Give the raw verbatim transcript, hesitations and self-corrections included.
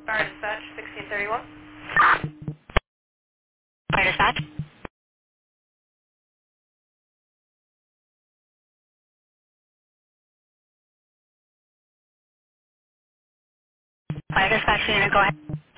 Fire dispatch, sixteen thirty-one. Fire dispatch. Fire dispatch unit, go ahead.